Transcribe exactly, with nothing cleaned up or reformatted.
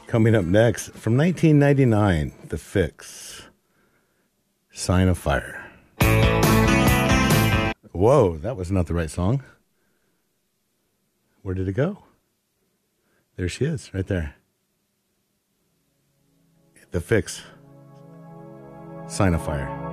Coming up next, from nineteen ninety-nine, The Fix, Sign of Fire. Whoa, that was not the right song. Where did it go? There she is, right there. The Fix, Sign of Fire.